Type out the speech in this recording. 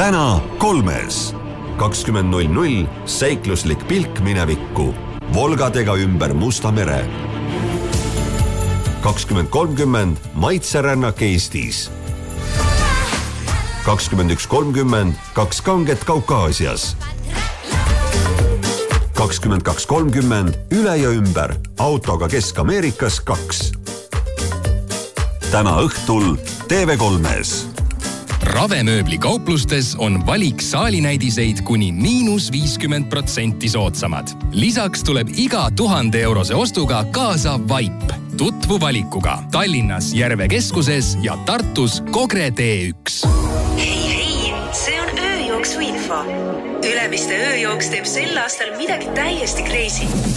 täna 3. 20.00 seikluslik pilk minevikku. Volgadega ümber Musta mere. 20.30 maitserännak Eestis. 21.30 kaks kanget Kaukaasias. 22.30 üle ja ümber autoga Kesk-Ameerikas 2. Täna õhtul TV3-s. Ravemööbli kauplustes on valik saalinäidiseid kuni -50% soodsamad. Lisaks tuleb iga 1000 eurose ostuga kaasa vaip. Tutvu valikuga Tallinnas Järve keskuses ja Tartus Kogre T1. Hei, see on ööjooksu info. Ülemiste ööjooks teeb sel aastal midagi täiesti crazy.